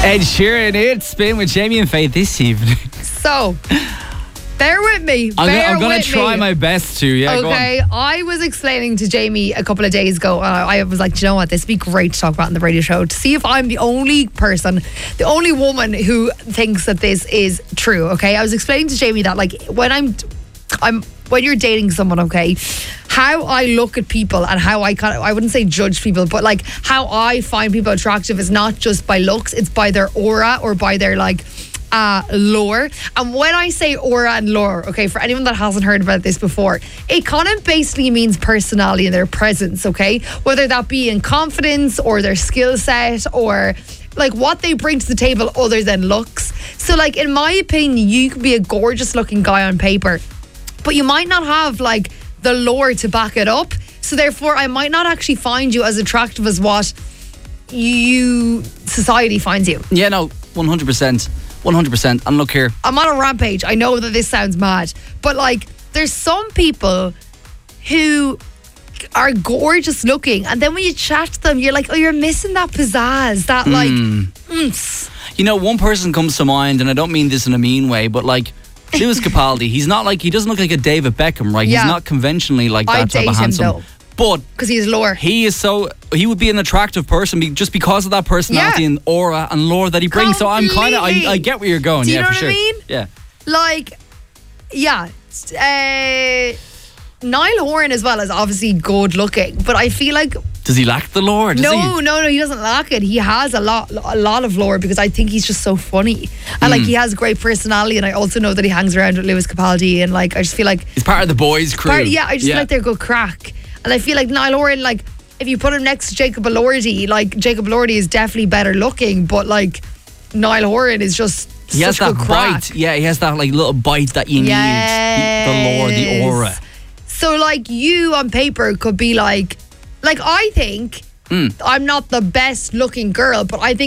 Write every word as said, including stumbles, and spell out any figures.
Ed Sheeran, it's Spin with Jamie and Faith this evening. So, bear with me. I'm, bear I'm going to try me. my best to. Yeah, okay, go on. I was explaining to Jamie a couple of days ago. Uh, I was like, do you know what? This would be great to talk about on the radio show. To see if I'm the only person, the only woman who thinks that this is true. Okay, I was explaining to Jamie that like when I'm, I'm when you're dating someone, okay, how I look at people and how I kind of, I wouldn't say judge people, but like how I find people attractive is not just by looks, it's by their aura or by their like uh, lore. And when I say aura and lore, okay, for anyone that hasn't heard about this before, it kind of basically means personality and their presence, okay? Whether that be in confidence or their skill set or like what they bring to the table other than looks. So like in my opinion, you could be a gorgeous looking guy on paper, but you might not have like the lore to back it up. So therefore, I might not actually find you as attractive as what you society finds you. Yeah, no, one hundred percent. one hundred percent. And look here. I'm on a rampage. I know that this sounds mad, but like there's some people who are gorgeous looking, and then when you chat to them, you're like, oh, you're missing that pizzazz, that like mm. You know, one person comes to mind, and I don't mean this in a mean way, but like Lewis Capaldi, he's not like, he doesn't look like a David Beckham, right? Yeah. He's not conventionally like that I'd type date of him, handsome. though. But because he's lore. he is so, he would be an attractive person be, just because of that personality Yeah. and aura and lore that he brings. So I'm kind of, I, I get where you're going. Do you yeah, know for what sure. I mean? Yeah. Like, yeah. Uh, Niall Horan as well is obviously good looking, but I feel like Does he lack the lore? Does no, he? no, no, he doesn't lack it. He has a lot, a lot of lore because I think he's just so funny and like he has great personality. And I also know that he hangs around with Lewis Capaldi, and like I just feel like He's part of the boys' crew. part, yeah, I just feel like they're good crack. And I feel like Niall Horan, like if you put him next to Jacob Elordi, like Jacob Elordi is definitely better looking, but like Niall Horan is just He has such that good crack. bite. Yeah, he has that like little bite that you Yes. need. The, the lore, the aura. So like you on paper could be like, like I think I'm not the best looking girl, but I think